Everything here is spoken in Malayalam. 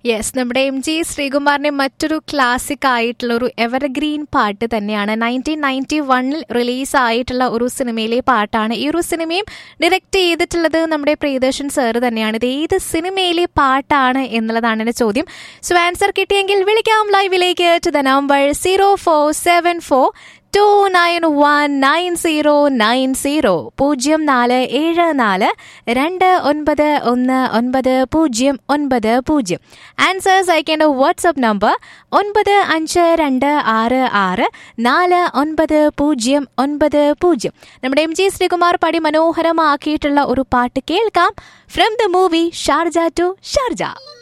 യെസ്, നമ്മുടെ MG ശ്രീകുമാറിന്റെ മറ്റൊരു ക്ലാസിക് ആയിട്ടുള്ള ഒരു എവർഗ്രീൻ പാട്ട് തന്നെയാണ്. 1991 റിലീസായിട്ടുള്ള ഒരു സിനിമയിലെ പാട്ടാണ്. ഈ ഒരു സിനിമയും ഡയറക്റ്റ് ചെയ്തിട്ടുള്ളത് നമ്മുടെ പ്രിയദർശൻ സാർ തന്നെയാണ്. ഇത് ഏത് സിനിമയിലെ പാട്ടാണ് എന്നുള്ളതാണ് എന്റെ ചോദ്യം. സോ ആൻസർ കിട്ടിയെങ്കിൽ വിളിക്കാം ലൈവിലേക്ക് ടു ദ നമ്പർ 0474 2919090 0474291990. ആൻസേഴ്സ് അയക്കേണ്ട വാട്സ്ആപ്പ് നമ്പർ 9526649090. നമ്മുടെ MG ശ്രീകുമാർ പാടി മനോഹരമാക്കിയിട്ടുള്ള ഒരു പാട്ട് കേൾക്കാം from the movie Sharjah to Sharjah.